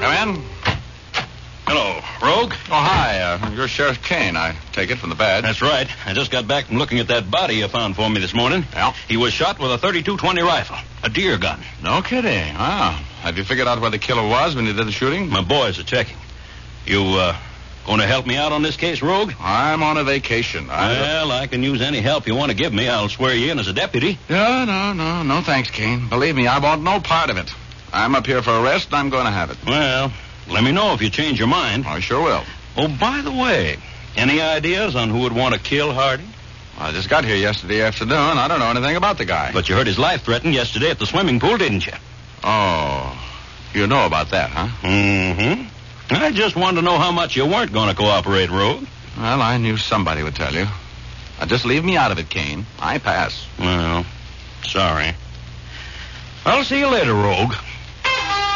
Come in. Hello, Rogue. Oh, hi. You're Sheriff Kane, I take it from the badge. That's right. I just got back from looking at that body you found for me this morning. Yeah? He was shot with a .32-20 rifle, a deer gun. No kidding. Wow. Have you figured out where the killer was when you did the shooting? My boys are checking. You, going to help me out on this case, Rogue? I'm on a vacation. Well, I can use any help you want to give me. I'll swear you in as a deputy. No thanks, Kane. Believe me, I want no part of it. I'm up here for a rest, and I'm going to have it. Well, let me know if you change your mind. I sure will. Oh, by the way, any ideas on who would want to kill Hardy? I just got here yesterday afternoon. I don't know anything about the guy. But you heard his life threatened yesterday at the swimming pool, didn't you? Oh, you know about that, huh? Mm-hmm. I just wanted to know how much you weren't going to cooperate, Rogue. Well, I knew somebody would tell you. Now, just leave me out of it, Kane. I pass. Well, sorry. I'll see you later, Rogue.